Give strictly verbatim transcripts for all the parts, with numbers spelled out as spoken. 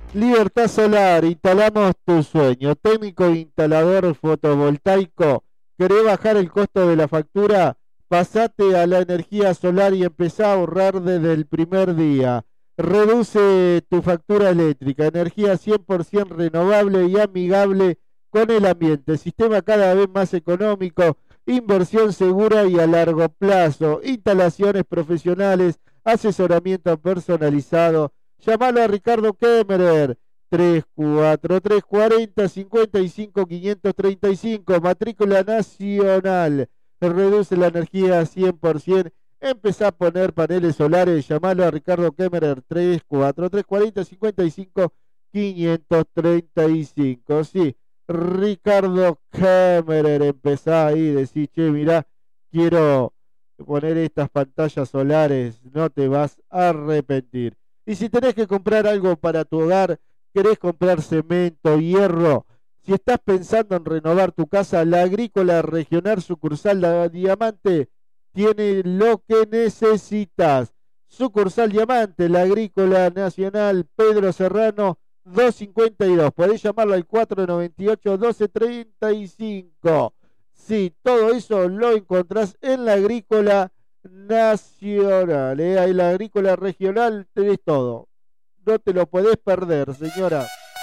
Libertad Solar, instalamos tu sueño. Técnico instalador fotovoltaico. ¿Querés bajar el costo de la factura? Pasate a la energía solar y empezá a ahorrar desde el primer día. Reduce tu factura eléctrica. Energía cien por ciento renovable y amigable con el ambiente. Sistema cada vez más económico. Inversión segura y a largo plazo. Instalaciones profesionales. Asesoramiento personalizado. Llamalo a Ricardo Kemmerer, tres cuatro tres cuatro cero cinco cinco cinco tres cinco, matrícula nacional. Reduce la energía cien por ciento. Empezá a poner paneles solares. Llamalo a Ricardo Kemmerer, tres cuatro tres cuatro cero cinco cinco cinco tres cinco. Sí, Ricardo Kemmerer, empezá ahí, decís, che, mirá, quiero poner estas pantallas solares, no te vas a arrepentir. Y si tenés que comprar algo para tu hogar, querés comprar cemento, hierro, si estás pensando en renovar tu casa, la Agrícola Regional Sucursal La Diamante tiene lo que necesitas. Sucursal Diamante, la Agrícola Nacional Pedro Serrano doscientos cincuenta y dos. Podés llamarlo al cuatro noventa y ocho, doce treinta y cinco. Sí, todo eso lo encontrás en la Agrícola Nacional, ¿eh? Ahí la Agrícola Regional tenés todo. No te lo podés perder, señora.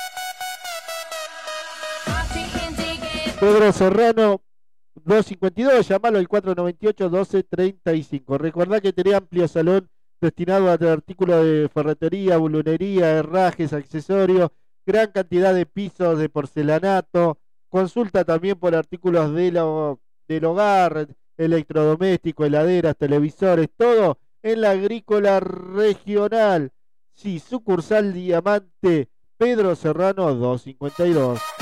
Pedro Serrano doscientos cincuenta y dos, llamalo al cuatro noventa y ocho, doce treinta y cinco. Recordá que tenés amplio salón destinado a artículos de ferretería, bulunería, herrajes, accesorios, gran cantidad de pisos de porcelanato. Consulta también por artículos de lo, del hogar, electrodomésticos, heladeras, televisores, todo en la Agrícola Regional. Sí, sucursal Diamante, Pedro Serrano doscientos cincuenta y dos.